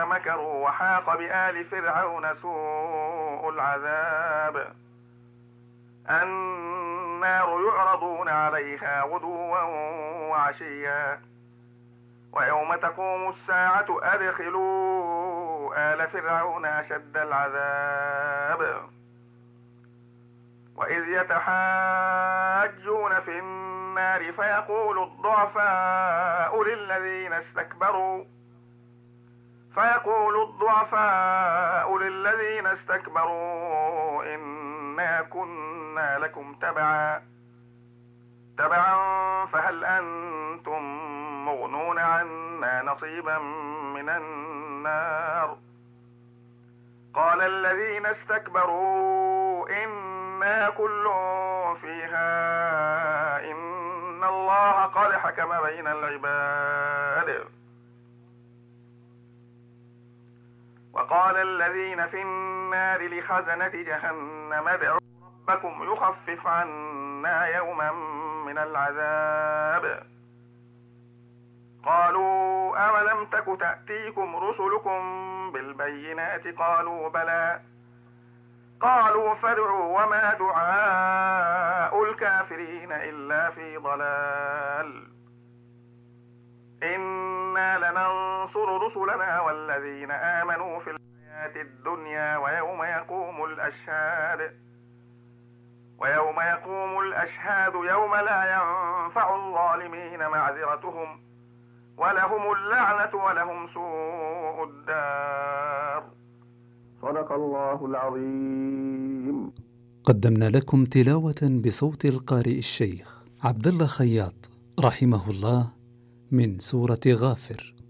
مكروا وحاق بآل فرعون سوء العذاب النار يعرضون عليها غدوا وعشيا ويوم تقوم الساعة أدخلوا آل فرعون أشد العذاب وإذ يتحاجون في النار فيقول الضعفاء للذين استكبروا إنا كنا لكم تبعا فهل أنتم مغنون عنا نصيبا من النار قال الذين استكبروا إنا كل فيها إن الله قد حكم بين العباد وقال الذين في النار لخزنة جهنم ادعوا ربكم يخفف عنا يوما من العذاب قالوا أولم تك تأتيكم رسلكم بالبينات قالوا بلى قالوا فادعوا وما دعاء الكافرين إلا في ضلال إنا لننصر رسلنا والذين آمنوا في الحياة الدنيا ويوم يقوم الأشهاد يوم لا ينفع الظالمين معذرتهم ولهم اللعنة ولهم سوء الدار. صدق الله العظيم. قدمنا لكم تلاوة بصوت القارئ الشيخ عبد الله خياط رحمه الله من سورة غافر.